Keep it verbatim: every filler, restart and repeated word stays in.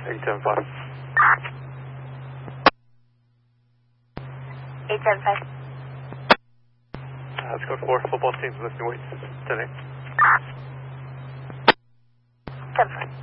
eight seven five. eight seven five. Uh, let's go four. Football teams lifting weights. ten eight. ten four.